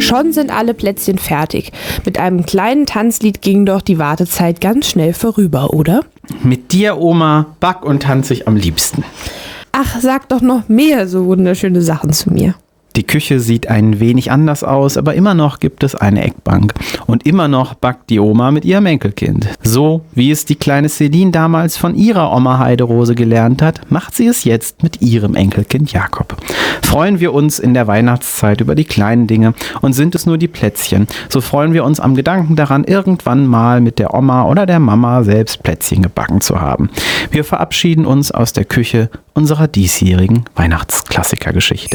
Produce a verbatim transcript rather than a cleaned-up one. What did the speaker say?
Schon sind alle Plätzchen fertig. Mit einem kleinen Tanzlied ging doch die Wartezeit ganz schnell vorüber, oder? Mit dir, Oma, back und tanze ich am liebsten. Ach, sag doch noch mehr so wunderschöne Sachen zu mir. Die Küche sieht ein wenig anders aus, aber immer noch gibt es eine Eckbank. Und immer noch backt die Oma mit ihrem Enkelkind. So wie es die kleine Celine damals von ihrer Oma Heiderose gelernt hat, macht sie es jetzt mit ihrem Enkelkind Jakob. Freuen wir uns in der Weihnachtszeit über die kleinen Dinge und sind es nur die Plätzchen, so freuen wir uns am Gedanken daran, irgendwann mal mit der Oma oder der Mama selbst Plätzchen gebacken zu haben. Wir verabschieden uns aus der Küche unserer diesjährigen Weihnachtsklassikergeschichte.